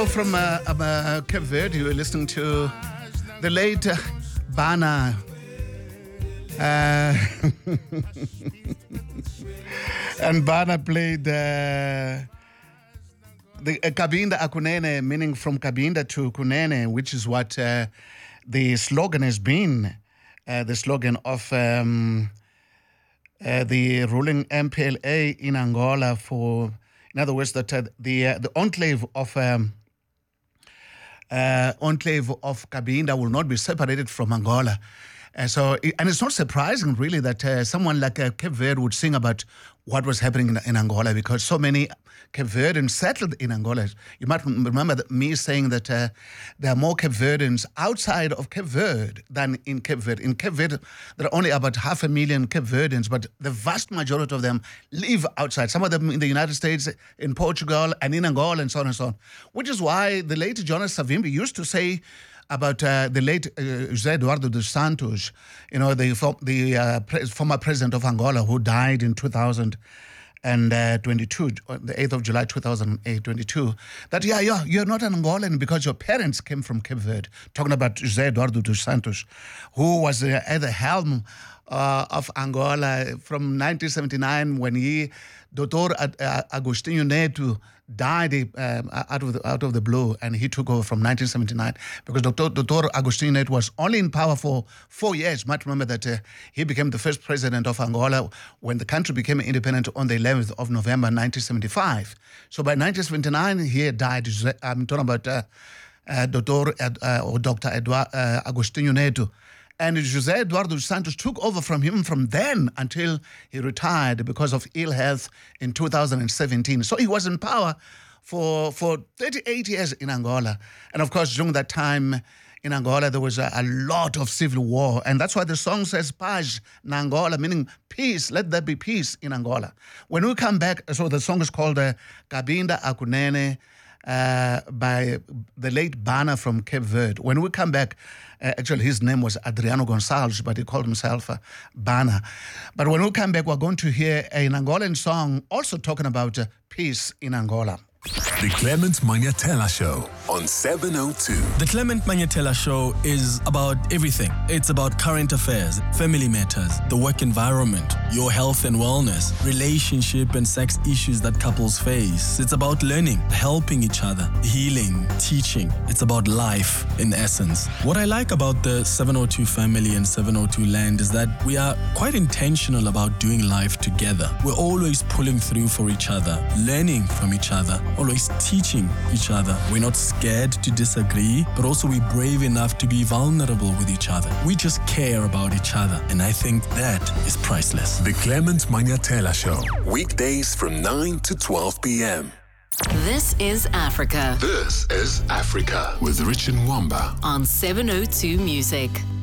Hello from Cape Verde. You are listening to the late Bana. And Bana played the Kabinda Akunene, meaning from Kabinda to Kunene, which is what the slogan has been. The slogan of the ruling MPLA in Angola for, in other words, that the enclave of Cabinda will not be separated from Angola. And it's not surprising, really, that someone like Cape Verde would sing about what was happening in Angola, because so many Cape Verdeans settled in Angola. You might remember me saying that there are more Cape Verdeans outside of Cape Verde than in Cape Verde. In Cape Verde, there are only about 500,000 Cape Verdeans, but the vast majority of them live outside. Some of them in the United States, in Portugal, and in Angola, and so on and so on. Which is why the late Jonas Savimbi used to say about the late José Eduardo dos Santos, you know, the former president of Angola, who died in 2022, the 8th of July 2022, that you're not an Angolan because your parents came from Cape Verde. Talking about José Eduardo dos Santos, who was at the helm of Angola from 1979 when Dr. Agostinho Neto died out of the blue, and he took over from 1979 because Dr. Agostinho Neto was only in power for 4 years. You might remember that he became the first president of Angola when the country became independent on the 11th of November 1975. So by 1979, he had died. I'm talking about Dr. Agostinho Neto. And José Eduardo dos Santos took over from him from then until he retired because of ill health in 2017. So he was in power for 38 years in Angola. And of course, during that time in Angola, there was a lot of civil war. And that's why the song says, Paz na Angola, meaning peace, let there be peace in Angola. When we come back, so the song is called Kabinda Akunene, by the late Bana from Cape Verde. When we come back, actually his name was Adriano Gonçalves, but he called himself Bana. But when we come back, we're going to hear an Angolan song also talking about peace in Angola. The Clement Manyathela Show on 702. The Clement Manyathela Show is about everything. It's about current affairs, family matters, the work environment, your health and wellness, relationship and sex issues that couples face. It's about learning, helping each other, healing, teaching. It's about life in essence. What I like about the 702 family and 702 land is that we are quite intentional about doing life together. We're always pulling through for each other, learning from each other, always teaching each other. We're not scared to disagree, but also we're brave enough to be vulnerable with each other. We just care about each other, and I think that is priceless. The Clement Manyathela Show, weekdays from 9 to 12 p.m. This is Africa. This is Africa with Rich Nwamba on 702 Music.